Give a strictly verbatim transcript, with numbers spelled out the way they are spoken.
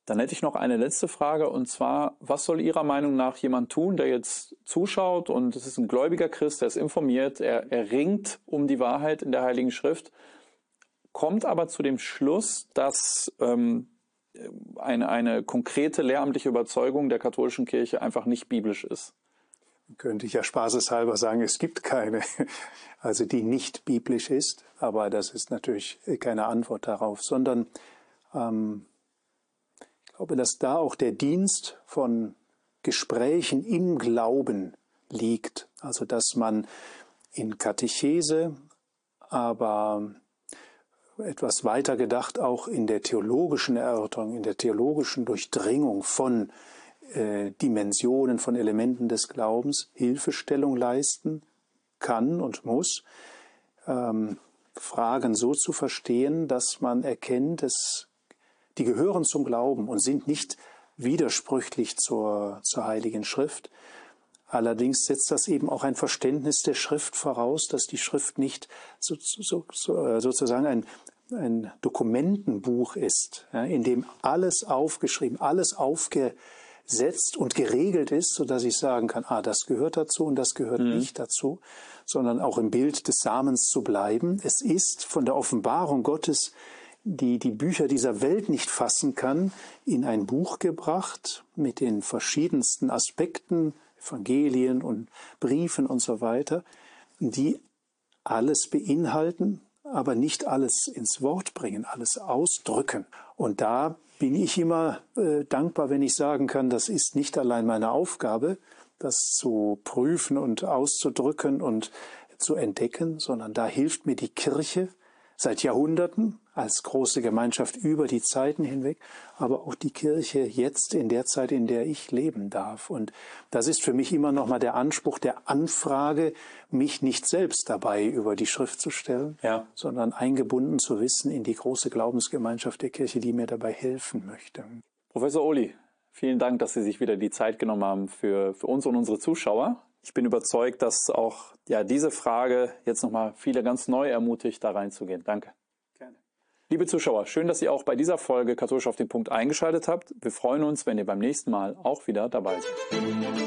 Dann hätte ich noch eine letzte Frage, und zwar, was soll Ihrer Meinung nach jemand tun, der jetzt zuschaut und es ist ein gläubiger Christ, der ist informiert, er, er ringt um die Wahrheit in der Heiligen Schrift, kommt aber zu dem Schluss, dass ähm, eine, eine konkrete lehramtliche Überzeugung der katholischen Kirche einfach nicht biblisch ist? Könnte ich ja spaßeshalber sagen, es gibt keine, also die nicht biblisch ist, aber das ist natürlich keine Antwort darauf, sondern ähm, ich glaube, dass da auch der Dienst von Gesprächen im Glauben liegt. Also dass man in Katechese, aber etwas weiter gedacht auch in der theologischen Erörterung, in der theologischen Durchdringung von äh, Dimensionen, von Elementen des Glaubens Hilfestellung leisten kann und muss, ähm, Fragen so zu verstehen, dass man erkennt, es die gehören zum Glauben und sind nicht widersprüchlich zur, zur Heiligen Schrift. Allerdings setzt das eben auch ein Verständnis der Schrift voraus, dass die Schrift nicht so, so, so, sozusagen ein, ein Dokumentenbuch ist, ja, in dem alles aufgeschrieben, alles aufgesetzt und geregelt ist, sodass ich sagen kann, ah, das gehört dazu und das gehört mhm. nicht dazu, sondern auch im Bild des Samens zu bleiben. Es ist von der Offenbarung Gottes, die die Bücher dieser Welt nicht fassen kann, in ein Buch gebracht mit den verschiedensten Aspekten, Evangelien und Briefen und so weiter, die alles beinhalten, aber nicht alles ins Wort bringen, alles ausdrücken. Und da bin ich immer äh, dankbar, wenn ich sagen kann, das ist nicht allein meine Aufgabe, das zu prüfen und auszudrücken und zu entdecken, sondern da hilft mir die Kirche seit Jahrhunderten als große Gemeinschaft über die Zeiten hinweg, aber auch die Kirche jetzt in der Zeit, in der ich leben darf. Und das ist für mich immer noch mal der Anspruch der Anfrage, mich nicht selbst dabei über die Schrift zu stellen, ja. sondern eingebunden zu wissen in die große Glaubensgemeinschaft der Kirche, die mir dabei helfen möchte. Professor Ohly, vielen Dank, dass Sie sich wieder die Zeit genommen haben für, für uns und unsere Zuschauer. Ich bin überzeugt, dass auch ja, diese Frage jetzt nochmal viele ganz neu ermutigt, da reinzugehen. Danke. Gerne. Liebe Zuschauer, schön, dass ihr auch bei dieser Folge Katholisch auf den Punkt eingeschaltet habt. Wir freuen uns, wenn ihr beim nächsten Mal auch wieder dabei seid.